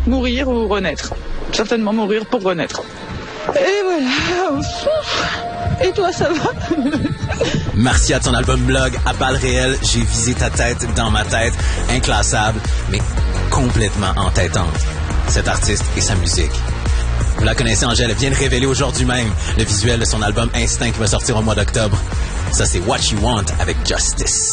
mourir ou renaître. Certainement mourir pour renaître. Et voilà. Et toi, ça va? Marcia, de son album Blog, à balles réelles, j'ai visé ta tête dans ma tête, inclassable, mais complètement entêtante. Cet artiste et sa musique. Vous la connaissez, Angèle, elle vient de révéler aujourd'hui même le visuel de son album Instinct qui va sortir au mois d'octobre. Ça, c'est What You Want avec Justice.